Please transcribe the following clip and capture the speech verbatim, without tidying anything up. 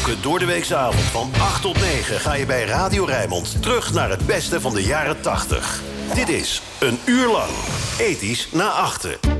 Elke doordeweekse avond van acht tot negen ga je bij Radio Rijnmond terug naar het beste van de jaren tachtig. Dit is Een Uur Lang. Ethisch na achten.